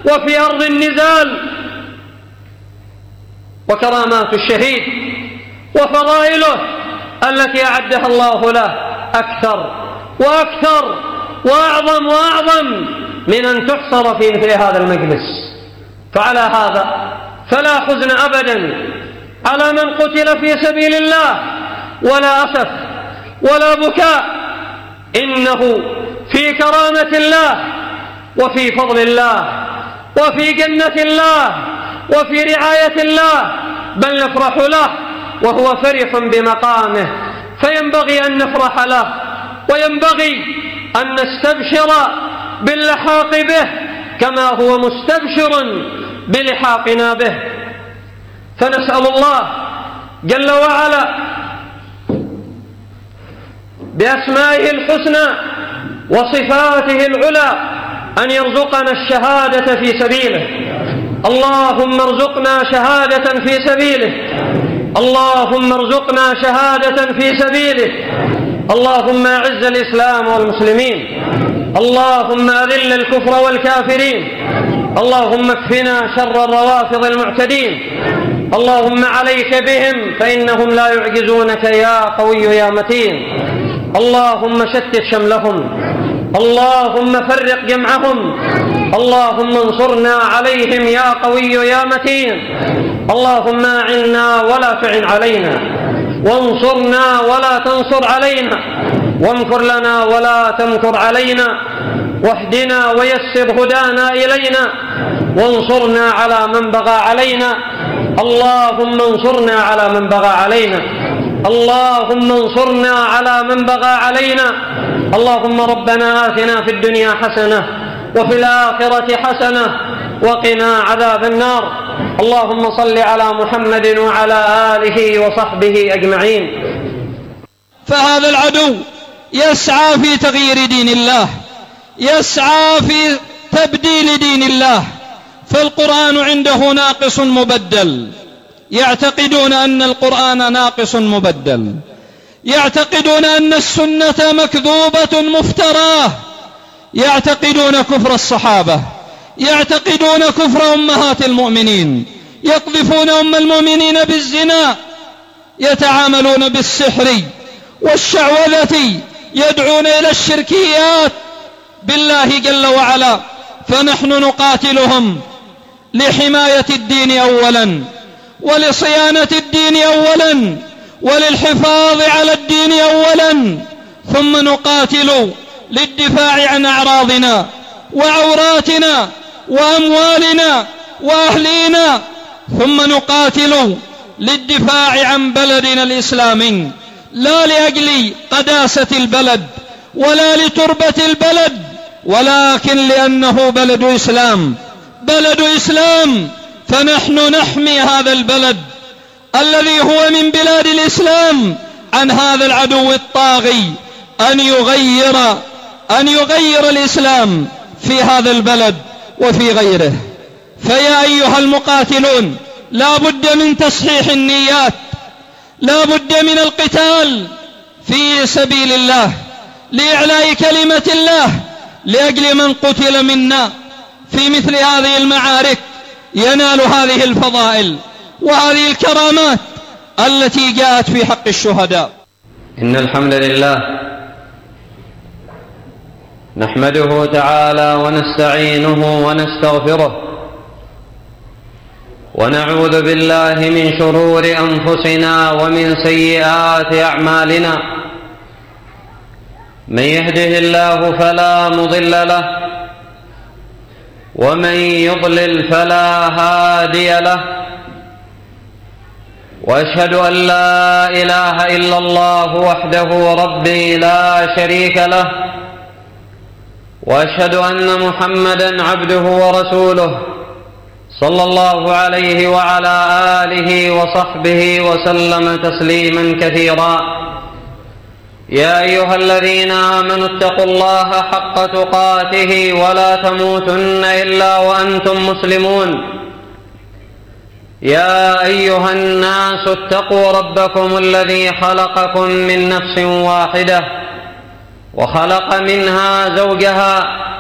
وفي أرض النزال، وكرامات الشهيد وفضائله التي أعدها الله له أكثر وأكثر وأعظم وأعظم من أن تحصر في مثل هذا المجلس. فعلى هذا فلا حزن أبدا على من قتل في سبيل الله، ولا أسف ولا بكاء، إنه في كرامة الله وفي فضل الله وفي جنة الله وفي رعاية الله، بل نفرح له وهو فرح بمقامه، فينبغي أن نفرح له، وينبغي أن نستبشر باللحاق به كما هو مستبشر بلحاقنا به. فنسأل الله جل وعلا بأسمائه الحسنى وصفاته العلى أن يرزقنا الشهادة في سبيله. اللهم ارزقنا شهادة في سبيله، اللهم ارزقنا شهادة في سبيله. اللهم أعز الإسلام والمسلمين، اللهم أذل الكفر والكافرين، اللهم اكفنا شر الروافض المعتدين، اللهم عليك بهم فإنهم لا يعجزونك يا قوي يا متين. اللهم شتت شملهم، اللهم فرق جمعهم، اللهم انصرنا عليهم يا قوي يا متين. اللهم أعنا ولا تعن علينا، وانصرنا ولا تنصر علينا، وامكر لنا ولا تمكر علينا، واهدنا ويسر هدانا إلينا، وانصرنا على من بغى علينا. اللهم انصرنا على من بغى علينا، اللهم انصرنا على من بغى علينا. اللهم ربنا آتنا في الدنيا حسنة وفي الآخرة حسنة وقنا عذاب النار. اللهم صل على محمد وعلى آله وصحبه أجمعين. فهذا العدو يسعى في تغيير دين الله، يسعى في تبديل دين الله، فالقرآن عنده ناقص مبدل، يعتقدون أن القرآن ناقص مبدل، يعتقدون أن السنة مكذوبة مفتراه، يعتقدون كفر الصحابة، يعتقدون كفر أمهات المؤمنين، يقذفون أم المؤمنين بالزنا، يتعاملون بالسحر والشعوذة، يدعون إلى الشركيات بالله جل وعلا. فنحن نقاتلهم لحماية الدين أولا، ولصيانة الدين أولا، وللحفاظ على الدين أولا، ثم نقاتل للدفاع عن أعراضنا وعوراتنا وأموالنا وأهلينا، ثم نقاتل للدفاع عن بلدنا الإسلامي، لا لأجل قداسة البلد ولا لتربة البلد، ولكن لأنه بلد إسلام، بلد إسلام. فنحن نحمي هذا البلد الذي هو من بلاد الإسلام عن هذا العدو الطاغي أن يغير الإسلام في هذا البلد وفي غيره. فيا أيها المقاتلون، لا بد من تصحيح النيات، لا بد من القتال في سبيل الله لإعلاء كلمة الله، لأجل من قتل منا في مثل هذه المعارك ينال هذه الفضائل وهذه الكرامات التي جاءت في حق الشهداء. إن الحمد لله نحمده تعالى ونستعينه ونستغفره، ونعوذ بالله من شرور أنفسنا ومن سيئات أعمالنا. من يهده الله فلا مضل له، ومن يضلل فلا هادي له، وأشهد أن لا إله إلا الله وحده ربي لا شريك له، وأشهد أن محمدًا عبده ورسوله صلى الله عليه وعلى آله وصحبه وسلم تسليمًا كثيرا. يا أيها الذين آمنوا اتقوا الله حق تقاته ولا تموتن إلا وأنتم مسلمون. يا أيها الناس اتقوا ربكم الذي خلقكم من نفس واحدة، وخلق منها زوجها،